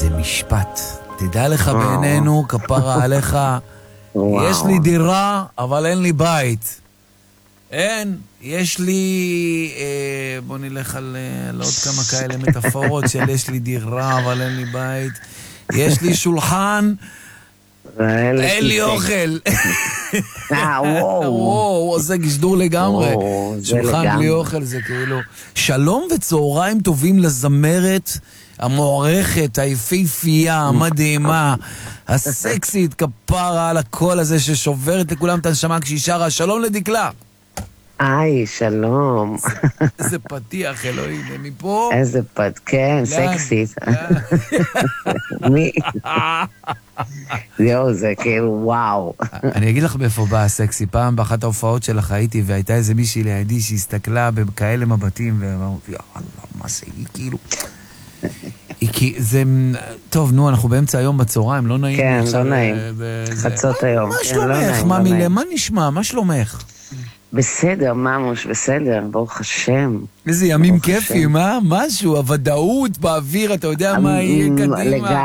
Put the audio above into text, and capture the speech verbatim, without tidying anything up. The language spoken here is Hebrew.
איזה משפט. תדע לך בינינו, כפרה עליך, יש לי דירה, אבל אין לי בית. אין, יש לי, אה, בוא נלך על, על עוד כמה כאלה מטאפורות של יש לי דירה, אבל אין לי בית. יש לי שולחן, אין לי אוכל. אה, וואו. וואו, זה גשדור לגמרי. שולחן בלי אוכל זה כאילו. שלום וצהריים טובים לזמרת המוערכת, היפהפייה, המדהימה, הסקסית, כפרה על הקול הזה ששוברת לכולם את הנשמה כשהיא שרה. שלום לדקלה. היי, שלום. איזה פתיח, אלוהים, מפה? איזה פת, כן, סקסית. מי? יואו, זה כאילו וואו. אני אגיד לך מאיפה בא הסקסי. פעם באחת ההופעות שלך הייתי, והייתה איזה מישהי לידי שהסתכלה בכאלה מבטים, ואמרתי, יאללה, מה זה? היא כאילו... כי זה... טוב, נו, אנחנו באמצע היום בצהריים, לא נעים. כן, לא נעים. חצות היום. מה שלומך? מה מילה? מה נשמע? מה שלומך? בסדר, ממוש, בסדר, ברוך השם. איזה ימים כיפים, מה? משהו, הוודאות באוויר, אתה יודע מה יהיה קדימה.